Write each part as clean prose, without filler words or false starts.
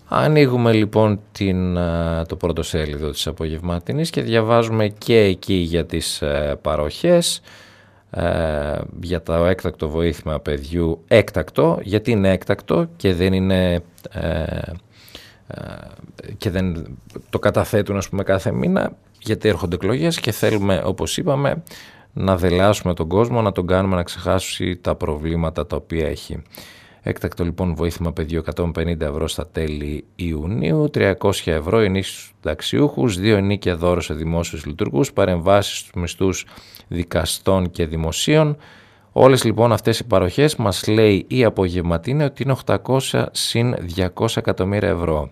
Ανοίγουμε λοιπόν το πρώτο σέλιδο της Απογευματινής και διαβάζουμε και εκεί για τις παροχές, για το έκτακτο βοήθημα παιδιού. Έκτακτο, γιατί είναι έκτακτο και δεν είναι και δεν το καταθέτουν, ας πούμε, κάθε μήνα, γιατί έρχονται εκλογές και θέλουμε, όπως είπαμε, να δελάσουμε τον κόσμο, να τον κάνουμε να ξεχάσει τα προβλήματα τα οποία έχει. Έκτακτο λοιπόν βοήθημα παιδιού 150 ευρώ στα τέλη Ιουνίου, 300 ευρώ ενίσχυση στους συνταξιούχους, 2 ενίκια δώρο σε δημόσιους λειτουργούς, παρεμβάσεις στους μισθούς δικαστών και δημοσίων. Όλες λοιπόν αυτές οι παροχές, μας λέει η Απογευματινή, ότι είναι 800 συν 200 εκατομμύρια ευρώ.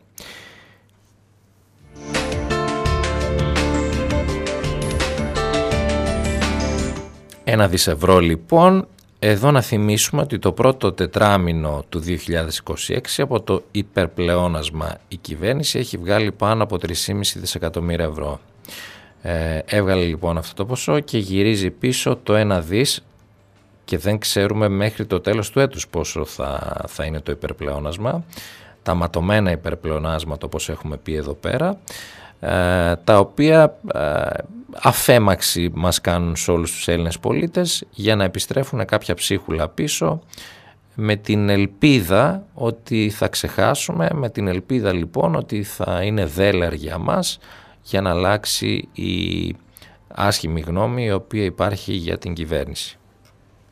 Ένα δισευρώ λοιπόν. Εδώ να θυμίσουμε ότι το πρώτο τετράμινο του 2026 από το υπερπλεόνασμα η κυβέρνηση έχει βγάλει πάνω από 3,5 δισεκατομμύρια ευρώ. Έβγαλε λοιπόν αυτό το ποσό και γυρίζει πίσω το 1 δις και δεν ξέρουμε μέχρι το τέλος του έτους πόσο θα είναι το υπερπλεόνασμα. Τα ματωμένα υπερπλεονάσματα, όπως έχουμε πει εδώ πέρα, τα οποία αφέμαξη μας κάνουν σε όλους τους Έλληνες πολίτες για να επιστρέφουν κάποια ψίχουλα πίσω, με την ελπίδα ότι θα ξεχάσουμε, με την ελπίδα λοιπόν ότι θα είναι δέλεαρ για μας για να αλλάξει η άσχημη γνώμη η οποία υπάρχει για την κυβέρνηση.